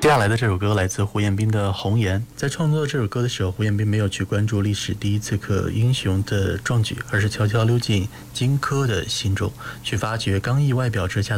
接下来的这首歌来自胡彦斌的《红颜》。在创作这首歌的时候，胡彦斌没有去关注历史第一刺客英雄的壮举，而是悄悄溜进荆轲的心中，去发掘刚毅外表之下